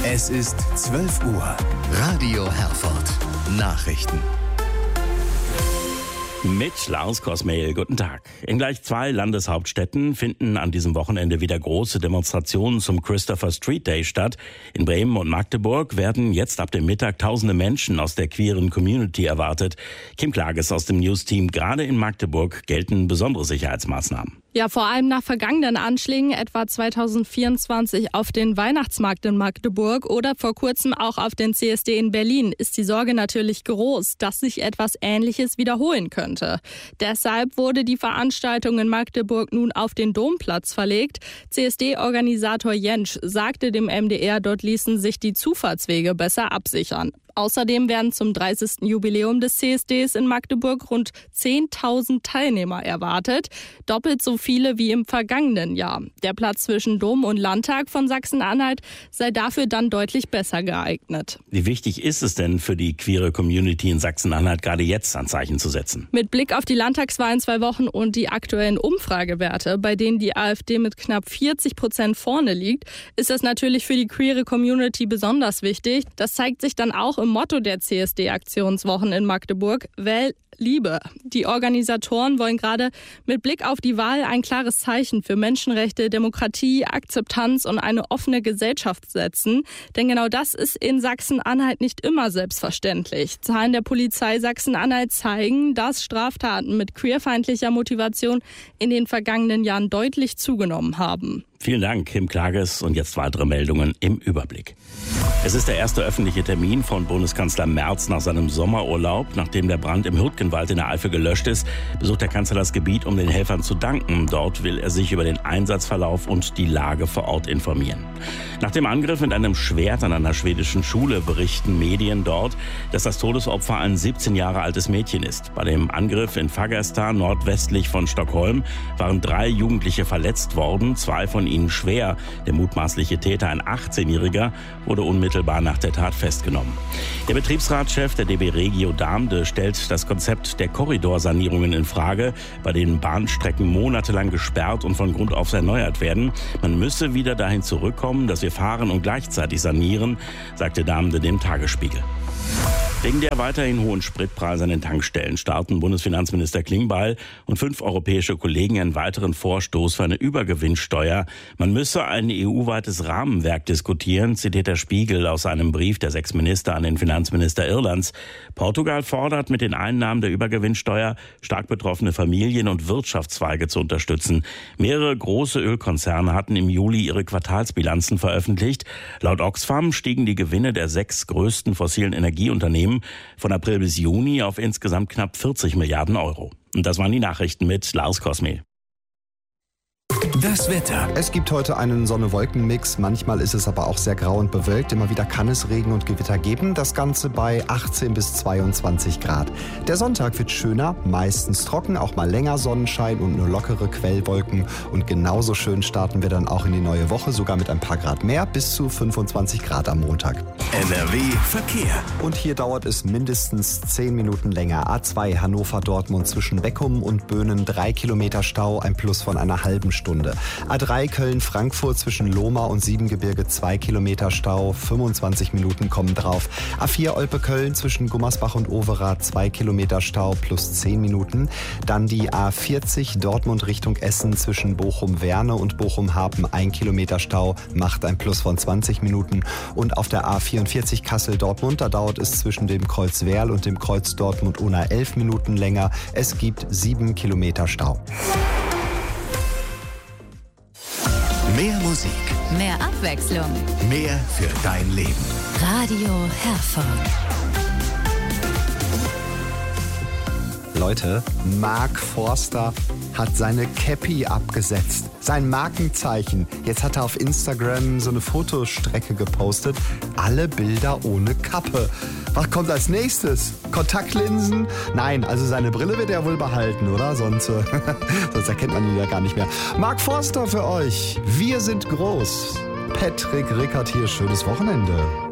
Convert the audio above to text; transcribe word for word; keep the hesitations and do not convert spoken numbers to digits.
Es ist zwölf Uhr. Radio Herford. Nachrichten. Mit Lars Kosmehl, guten Tag. In gleich zwei Landeshauptstädten finden an diesem Wochenende wieder große Demonstrationen zum Christopher Street Day statt. In Bremen und Magdeburg werden jetzt ab dem Mittag tausende Menschen aus der queeren Community erwartet. Kim Klages aus dem News-Team. Gerade in Magdeburg gelten besondere Sicherheitsmaßnahmen. Ja, vor allem nach vergangenen Anschlägen, etwa zweitausendvierundzwanzig auf den Weihnachtsmarkt in Magdeburg oder vor kurzem auch auf den C S D in Berlin, ist die Sorge natürlich groß, dass sich etwas Ähnliches wiederholen könnte. Deshalb wurde die Veranstaltung in Magdeburg nun auf den Domplatz verlegt. C S D-Organisator Jentsch sagte dem M D R, dort ließen sich die Zufahrtswege besser absichern. Außerdem werden zum dreißigsten Jubiläum des C S Ds in Magdeburg rund zehntausend Teilnehmer erwartet. Doppelt so viele wie im vergangenen Jahr. Der Platz zwischen Dom und Landtag von Sachsen-Anhalt sei dafür dann deutlich besser geeignet. Wie wichtig ist es denn für die queere Community in Sachsen-Anhalt, gerade jetzt ein Zeichen zu setzen? Mit Blick auf die Landtagswahl in zwei Wochen und die aktuellen Umfragewerte, bei denen die AfD mit knapp vierzig Prozent vorne liegt, ist das natürlich für die queere Community besonders wichtig. Das zeigt sich dann auch im Motto der C S D-Aktionswochen in Magdeburg: Wähl Liebe. Die Organisatoren wollen gerade mit Blick auf die Wahl ein klares Zeichen für Menschenrechte, Demokratie, Akzeptanz und eine offene Gesellschaft setzen. Denn genau das ist in Sachsen-Anhalt nicht immer selbstverständlich. Zahlen der Polizei Sachsen-Anhalt zeigen, dass Straftaten mit queerfeindlicher Motivation in den vergangenen Jahren deutlich zugenommen haben. Vielen Dank, Kim Klages. Und jetzt weitere Meldungen im Überblick. Es ist der erste öffentliche Termin von Bundeskanzler Merz nach seinem Sommerurlaub. Nachdem der Brand im Hürtgenwald in der Eifel gelöscht ist, besucht der Kanzler das Gebiet, um den Helfern zu danken. Dort will er sich über den Einsatzverlauf und die Lage vor Ort informieren. Nach dem Angriff mit einem Schwert an einer schwedischen Schule berichten Medien dort, dass das Todesopfer ein siebzehn Jahre altes Mädchen ist. Bei dem Angriff in Fagersta, nordwestlich von Stockholm, waren drei Jugendliche verletzt worden, zwei von ihnen schwer. Der mutmaßliche Täter, ein achtzehnjähriger, wurde unmittelbar nach der Tat festgenommen. Der Betriebsratschef der D B Regio Damde stellt das Konzept der Korridorsanierungen in Frage, bei denen Bahnstrecken monatelang gesperrt und von Grund auf erneuert werden. Man müsse wieder dahin zurückkommen, dass wir fahren und gleichzeitig sanieren, sagte Damde dem Tagesspiegel. Wegen der weiterhin hohen Spritpreise an den Tankstellen starten Bundesfinanzminister Klingbeil und fünf europäische Kollegen einen weiteren Vorstoß für eine Übergewinnsteuer. Man müsse ein E U-weites Rahmenwerk diskutieren, zitiert der Spiegel aus einem Brief der sechs Minister an den Finanzminister Irlands. Portugal fordert, mit den Einnahmen der Übergewinnsteuer stark betroffene Familien und Wirtschaftszweige zu unterstützen. Mehrere große Ölkonzerne hatten im Juli ihre Quartalsbilanzen veröffentlicht. Laut Oxfam stiegen die Gewinne der sechs größten fossilen Energieunternehmen von April bis Juni auf insgesamt knapp vierzig Milliarden Euro. Und das waren die Nachrichten mit Lars Kosmehl. Das Wetter. Es gibt heute einen Sonne-Wolken-Mix. Manchmal ist es aber auch sehr grau und bewölkt. Immer wieder kann es Regen und Gewitter geben. Das Ganze bei achtzehn bis zweiundzwanzig Grad. Der Sonntag wird schöner, meistens trocken, auch mal länger Sonnenschein und nur lockere Quellwolken. Und genauso schön starten wir dann auch in die neue Woche, sogar mit ein paar Grad mehr, bis zu fünfundzwanzig Grad am Montag. N R W Verkehr. Und hier dauert es mindestens zehn Minuten länger. A zwei Hannover-Dortmund zwischen Beckum und Böhnen, drei Kilometer Stau, ein Plus von einer halben Stunde. A drei Köln-Frankfurt zwischen Lohmar und Siebengebirge, zwei Kilometer Stau, fünfundzwanzig Minuten kommen drauf. A vier Olpe-Köln zwischen Gummersbach und Overath, zwei Kilometer Stau plus zehn Minuten. Dann die A vierzig Dortmund Richtung Essen zwischen Bochum-Werne und Bochum-Hapen, ein Kilometer Stau, macht ein Plus von zwanzig Minuten. Und auf der A vierundvierzig Kassel-Dortmund, da dauert es zwischen dem Kreuz Werl und dem Kreuz Dortmund-Unna elf Minuten länger. Es gibt sieben Kilometer Stau. Mehr Musik. Mehr Abwechslung. Mehr für dein Leben. Radio Herford. Leute, Mark Forster hat seine Cappy abgesetzt. Sein Markenzeichen. Jetzt hat er auf Instagram so eine Fotostrecke gepostet. Alle Bilder ohne Kappe. Was kommt als nächstes? Kontaktlinsen? Nein, also seine Brille wird er wohl behalten, oder? Sonst, äh, sonst erkennt man ihn ja gar nicht mehr. Mark Forster für euch. Wir sind groß. Patrick Rickert hier. Schönes Wochenende.